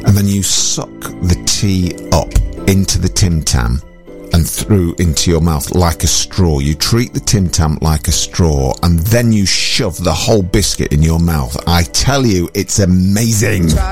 and then you suck the tea up into the Tim Tam and through into your mouth like a straw. You treat the Tim Tam like a straw, and then you shove the whole biscuit in your mouth. I tell you, it's amazing.